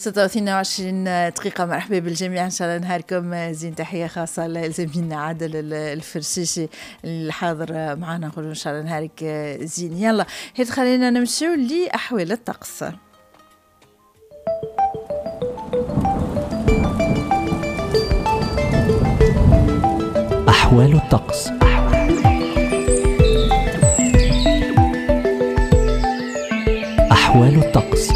26 دقيقة. مرحبا بالجميع، إن شاء الله نهاركم زين. تحية خاصة لزميلنا عادل الفرشيشي الحاضر معنا، نقول إن شاء الله نهارك زين. يلا هيت خلينا نمشيو لأحوال الطقس. أحوال الطقس. أحوال الطقس.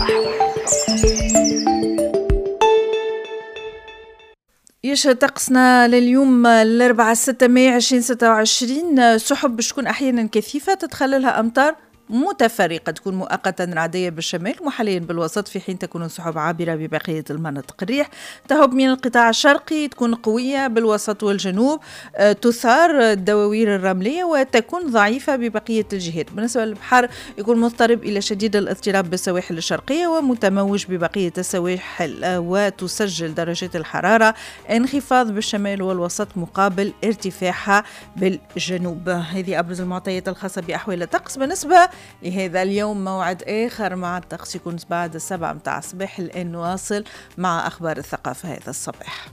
يشهد طقسنا لليوم الأربعاء 6 ماي 2026 سحب باش تكون أحيانا كثيفة تتخللها أمطار متفرقة، تكون مؤقتا رعدية بالشمال وحاليا بالوسط، في حين تكون سحب عابرة ببقية المناطق. الريح تهب من القطاع الشرقي، تكون قوية بالوسط والجنوب، تثار الدواوير الرملية وتكون ضعيفة ببقية الجهات. بالنسبة للبحر يكون مضطرب إلى شديد الاضطراب بالسواحل الشرقية ومتموج ببقية السواحل، وتسجل درجات الحرارة انخفاض بالشمال والوسط مقابل ارتفاعها بالجنوب. هذه أبرز المعطيات الخاصة بأحوال الطقس. بالنسبة لهذا اليوم موعد آخر مع الطقس يكون بعد 7 متاع الصباح. الآن نواصل مع أخبار الثقافة هذا الصباح.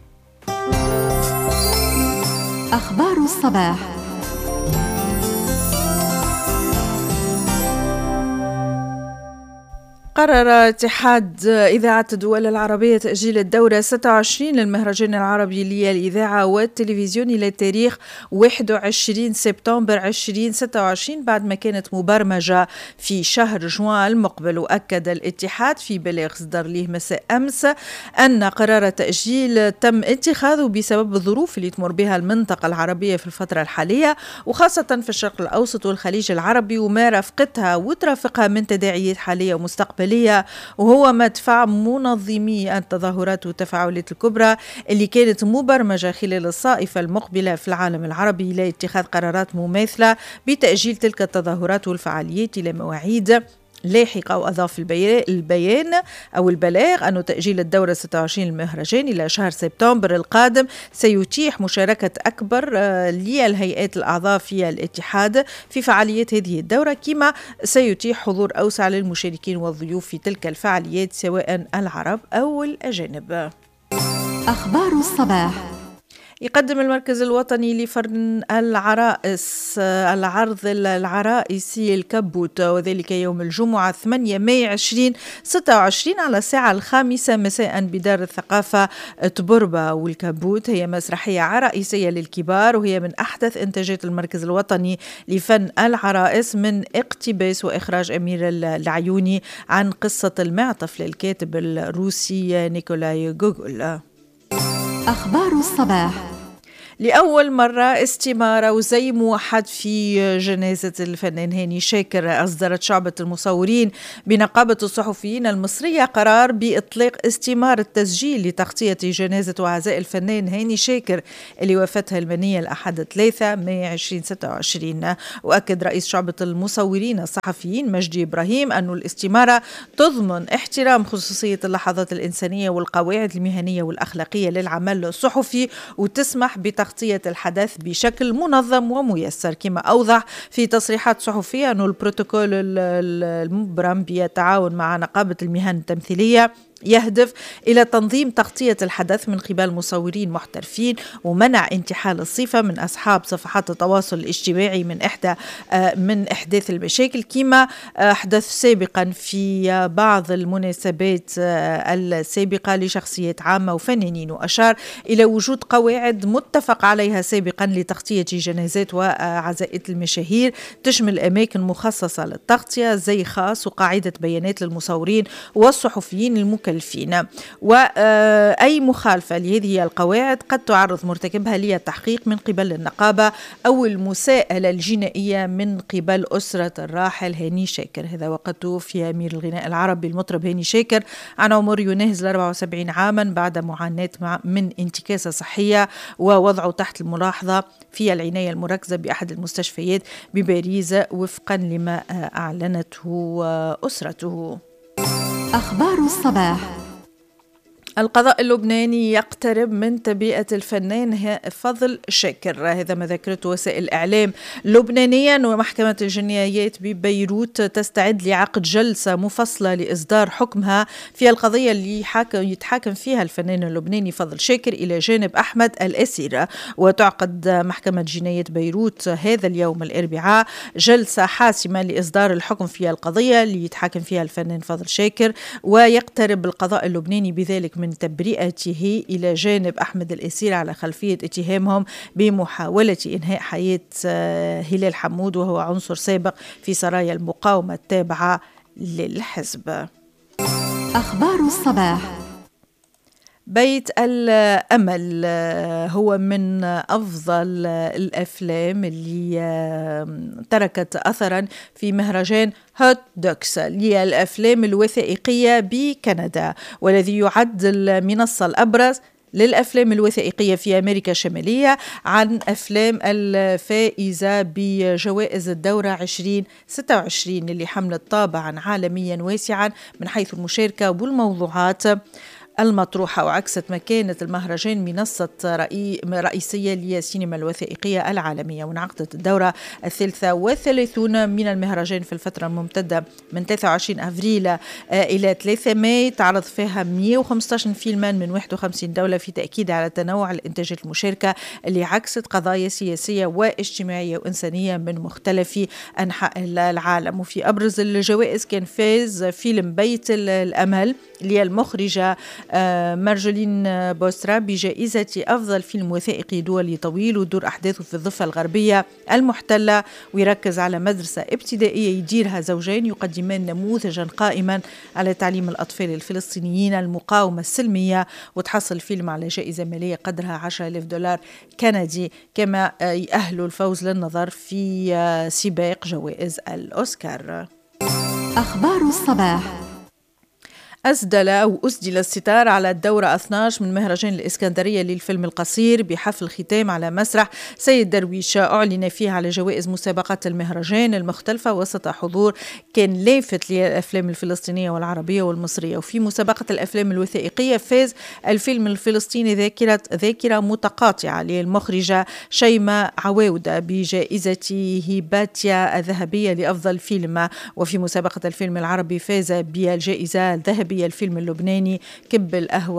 أخبار الصباح. قرر اتحاد إذاعة الدول العربية تأجيل الدورة 26 للمهرجان العربي للإذاعة والتلفزيون إلى تاريخ 21 سبتمبر 2026 بعد ما كانت مبرمجة في شهر جوان المقبل. وأكد الاتحاد في بلاغ صدر له مساء أمس أن قرار التأجيل تم اتخاذه بسبب الظروف اللي تمر بها المنطقة العربية في الفترة الحالية، وخاصة في الشرق الأوسط والخليج العربي وما رافقتها وترافقها من تداعيات حالية ومستقبلية، وهو مدفع منظمي التظاهرات والتفاعلات الكبرى اللي كانت مبرمجة خلال الصائفة المقبلة في العالم العربي لاتخاذ قرارات مماثلة بتأجيل تلك التظاهرات والفعاليات إلى مواعيد لاحقة. وأضاف البيان أو البلاغ أن تأجيل الدورة 26 المهرجان إلى شهر سبتمبر القادم سيتيح مشاركة أكبر للهيئات الأعضاء في الاتحاد في فعاليات هذه الدورة، كما سيتيح حضور أوسع للمشاركين والضيوف في تلك الفعاليات سواء العرب أو الأجانب. أخبار الصباح. يقدم المركز الوطني لفن العرائس العرض العرائسي الكبوت، وذلك يوم الجمعة 8 ماي 2026 على الساعة 5 مساء بدار الثقافة تبربة. والكبوت هي مسرحية عرائسية للكبار، وهي من أحدث إنتاجات المركز الوطني لفن العرائس من اقتباس وإخراج أمير العيوني عن قصة المعطف للكاتب الروسي نيكولاي جوجل. أخبار الصباح. لأول مرة استمارة وزي موحد في جنازة الفنان هاني شاكر. أصدرت شعبة المصورين بنقابة الصحفيين المصرية قرار بإطلاق استمارة تسجيل لتغطية جنازة وعزاء الفنان هاني شاكر اللي وفاتها المنية الأحد 3 ماي 2026. وأكد رئيس شعبة المصورين الصحفيين مجدي إبراهيم أن الاستمارة تضمن احترام خصوصية اللحظات الإنسانية والقواعد المهنية والأخلاقية للعمل الصحفي، وتسمح بتغطية الحدث بشكل منظم وميسر. كما أوضح في تصريحات صحفية أن البروتوكول المبرم بالتعاون مع نقابة المهن التمثيلية يهدف إلى تنظيم تغطية الحدث من قبل مصورين محترفين ومنع انتحال الصفة من أصحاب صفحات التواصل الاجتماعي من إحداث المشاكل، كما حدث سابقا في بعض المناسبات السابقة لشخصيات عامة وفنانين. وأشار إلى وجود قواعد متفق عليها سابقا لتغطية جنازات وعزائم المشاهير تشمل أماكن مخصصة للتغطية، زي خاص وقاعدة بيانات للمصورين والصحفيين المكلفين. وأي مخالفة لهذه القواعد قد تعرض مرتكبها للتحقيق من قبل النقابة أو المساءلة الجنائية من قبل أسرة الراحل هاني شاكر. هذا وقد توفي أمير الغناء العربي المطرب هاني شاكر عن عمر يناهز 74 عاما بعد معاناة من انتكاسة صحية ووضعه تحت الملاحظة في العناية المركزة بأحد المستشفيات بباريس وفقا لما أعلنته أسرته. أخبار الصباح. القضاء اللبناني يقترب من تبرئة الفنان فضل شاكر، هذا ما ذكرته وسائل الإعلام لبنانيا. ومحكمة الجنايات ببيروت تستعد لعقد جلسة مفصلة لإصدار حكمها في القضية اللي يتحاكم فيها الفنان اللبناني فضل شاكر إلى جانب أحمد الأسير. وتعقد محكمة جنايات بيروت هذا اليوم الأربعاء جلسة حاسمة لإصدار الحكم في القضية اللي يتحاكم فيها الفنان فضل شاكر، ويقترب القضاء اللبناني بذلك من تبرئته إلى جانب أحمد الأسير على خلفية اتهامهم بمحاولة إنهاء حياة هلال حمود، وهو عنصر سابق في سرايا المقاومة التابعة للحزب. أخبار الصباح. بيت الأمل هو من أفضل الأفلام اللي تركت أثرا في مهرجان هوت دوكس للأفلام الوثائقية بكندا، والذي يعد المنصة الأبرز للأفلام الوثائقية في أمريكا الشمالية عن أفلام الفائزة بجوائز الدورة 2026 اللي حملت طابعا عالميا واسعا من حيث المشاركة والموضوعات المطروحة، وعكست مكانة المهرجان منصة رئيسية للسينما الوثائقية العالمية. وانعقدت الدورة 33 من المهرجان في الفترة الممتدة من 23 أفريل إلى 3 ماي، تعرض فيها 115 فيلما من 51 دولة، في تأكيد على تنوع الإنتاجات المشاركة اللي عكست قضايا سياسية واجتماعية وإنسانية من مختلف أنحاء العالم. وفي أبرز الجوائز كان فاز فيلم بيت الأمل للمخرجة مارجولين بوسترا بجائزة أفضل فيلم وثائقي دولي طويل ودور أحداثه في الضفة الغربية المحتلة، ويركز على مدرسة ابتدائية يديرها زوجين يقدمان نموذجا قائما على تعليم الأطفال الفلسطينيين المقاومة السلمية. وتحصل الفيلم على جائزة مالية قدرها $10,000 كندي، كما يأهل الفوز للنظر في سباق جوائز الأوسكار. أخبار الصباح. أسدل الستار على الدورة 12 من مهرجان الإسكندرية للفيلم القصير بحفل ختام على مسرح سيد درويش، أعلن فيه على جوائز مسابقات المهرجان المختلفة وسط حضور كان لافت للأفلام الفلسطينية والعربية والمصرية. وفي مسابقة الأفلام الوثائقية فاز الفيلم الفلسطيني ذاكرة متقاطعة للمخرجة شيماء عواودة بجائزة هيباتيا الذهبية لأفضل فيلم. وفي مسابقة الفيلم العربي فاز بالجائزة الذهبية الفيلم اللبناني كب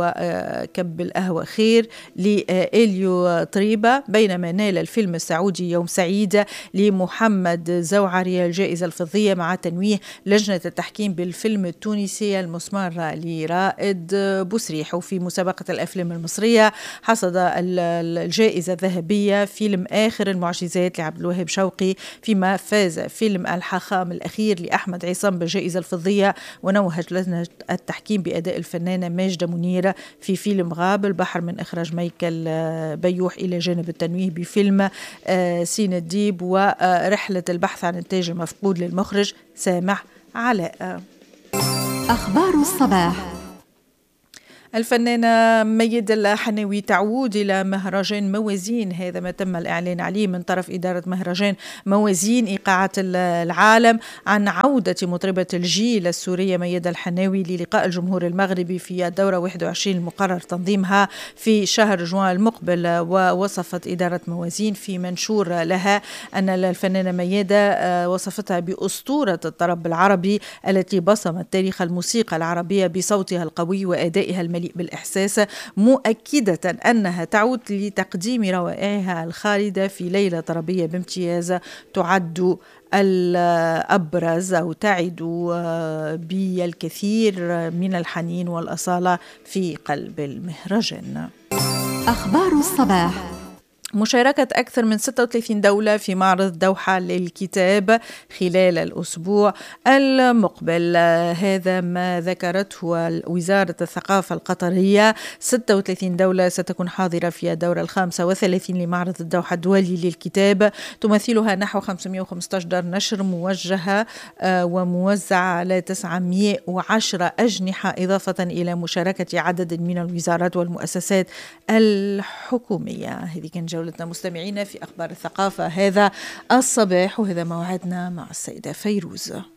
القهوة خير لإليو طريبة، بينما نال الفيلم السعودي يوم سعيد لمحمد زوعري الجائزة الفضية مع تنويه لجنة التحكيم بالفيلم التونسي المسمار لرائد بوسريح. وفي مسابقة الأفلام المصرية حصد الجائزة الذهبية فيلم آخر المعجزات لعبد الوهاب شوقي، فيما فاز فيلم الحاخام الأخير لأحمد عصام بالجائزة الفضية. ونوهت لجنة التحكيم بأداء الفنانة ماجدة منير في فيلم غاب البحر من إخراج ميكل بيوح، إلى جانب التنويه بفيلم سين الديب ورحلة البحث عن التاج المفقود للمخرج سامح علاء. أخبار الصباح. الفنانة ميادة الحناوي تعود إلى مهرجان موازين، هذا ما تم الإعلان عليه من طرف إدارة مهرجان موازين إيقاعات العالم عن عودة مطربة الجيل السورية ميادة الحناوي للقاء الجمهور المغربي في الدورة 21 المقرر تنظيمها في شهر جوان المقبل. ووصفت إدارة موازين في منشور لها أن الفنانة ميادة وصفتها بأسطورة الطرب العربي التي بصمت تاريخ الموسيقى العربية بصوتها القوي وأدائها المليء بالإحساس، مؤكدة أنها تعود لتقديم روائعها الخالدة في ليلة طربية بامتياز تعد الأبرز أو تعد بالكثير من الحنين والأصالة في قلب المهرجان. أخبار الصباح. مشاركة أكثر من 36 دولة في معرض دوحة للكتاب خلال الأسبوع المقبل، هذا ما ذكرته وزارة الثقافة القطرية. 36 دولة ستكون حاضرة في الدورة 35 لمعرض الدوحة الدولي للكتاب، تمثلها نحو 515 دار نشر موجهة وموزعة على 910 أجنحة، إضافة إلى مشاركة عدد من الوزارات والمؤسسات الحكومية. هذه كان جولتنا مستمعينا في أخبار الثقافة هذا الصباح، وهذا موعدنا مع السيدة فيروز.